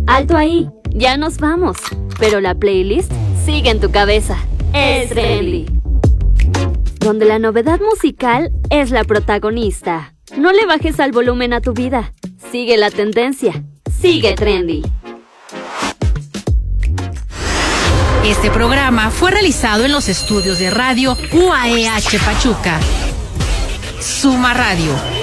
Alto ahí, ya nos vamos. Pero la playlist sigue en tu cabeza. Es Trendy. Donde la novedad musical es la protagonista. No le bajes al volumen a tu vida. Sigue la tendencia. Sigue Trendy. Este programa fue realizado en los estudios de radio UAEH Pachuca. Suma Radio.